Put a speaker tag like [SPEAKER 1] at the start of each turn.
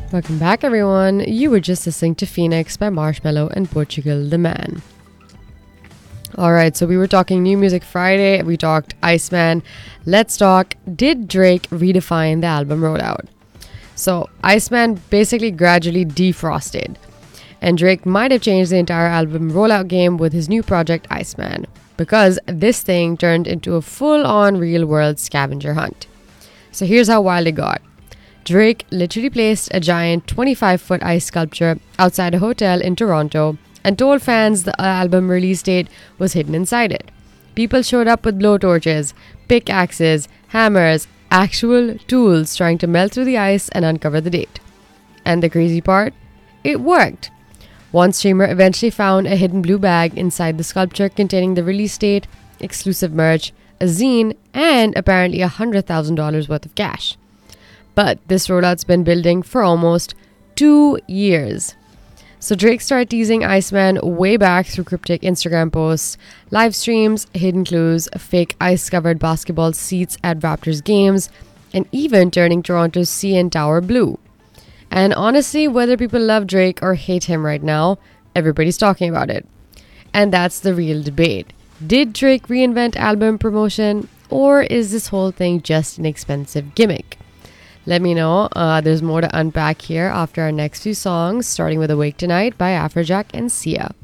[SPEAKER 1] Welcome back, everyone. You were just listening to Phoenix by Marshmello and Portugal the Man. Alright, so we were talking New Music Friday, we talked Iceman. Let's talk, did Drake redefine the album rollout? So, Iceman basically gradually defrosted. And Drake might have changed the entire album rollout game with his new project Iceman, because this thing turned into a full-on real-world scavenger hunt. So here's how wild it got. Drake literally placed a giant 25-foot ice sculpture outside a hotel in Toronto and told fans the album release date was hidden inside it. People showed up with blowtorches, pickaxes, hammers, actual tools trying to melt through the ice and uncover the date. And the crazy part? It worked. One streamer eventually found a hidden blue bag inside the sculpture containing the release date, exclusive merch, a zine, and apparently $100,000 worth of cash. But this rollout's been building for almost 2 years. So Drake started teasing Iceman way back through cryptic Instagram posts, live streams, hidden clues, fake ice-covered basketball seats at Raptors games, and even turning Toronto's CN Tower blue. And honestly, whether people love Drake or hate him right now, everybody's talking about it. And that's the real debate. Did Drake reinvent album promotion, or is this whole thing just an expensive gimmick? Let me know. There's more to unpack here after our next few songs, starting with Awake Tonight by Afrojack and Sia.